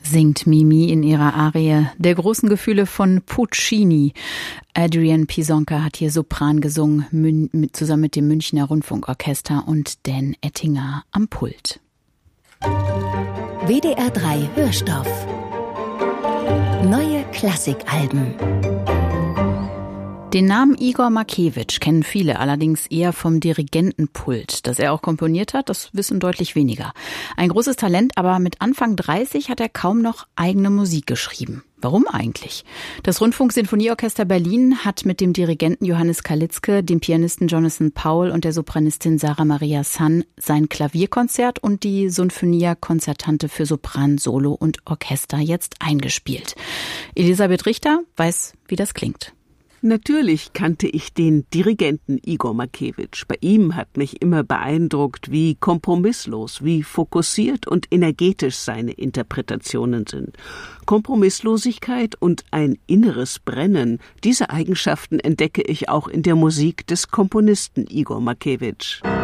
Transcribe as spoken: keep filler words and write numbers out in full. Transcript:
singt Mimi in ihrer Arie der großen Gefühle von Puccini. Adrian Pisonka hat hier Sopran gesungen, Mün- mit, zusammen mit dem Münchner Rundfunkorchester und Dan Ettinger am Pult. W D R drei Hörstoff. Neue Klassikalben. Den Namen Igor Markewitsch kennen viele, allerdings eher vom Dirigentenpult. Dass er auch komponiert hat, das wissen deutlich weniger. Ein großes Talent, aber mit Anfang dreißig hat er kaum noch eigene Musik geschrieben. Warum eigentlich? Das Rundfunksinfonieorchester Berlin hat mit dem Dirigenten Johannes Kalitzke, dem Pianisten Jonathan Powell und der Sopranistin Sarah Maria San sein Klavierkonzert und die Sinfonia Concertante für Sopran, Solo und Orchester jetzt eingespielt. Elisabeth Richter weiß, wie das klingt. Natürlich kannte ich den Dirigenten Igor Markewitsch. Bei ihm hat mich immer beeindruckt, wie kompromisslos, wie fokussiert und energetisch seine Interpretationen sind. Kompromisslosigkeit und ein inneres Brennen, diese Eigenschaften entdecke ich auch in der Musik des Komponisten Igor Markewitsch.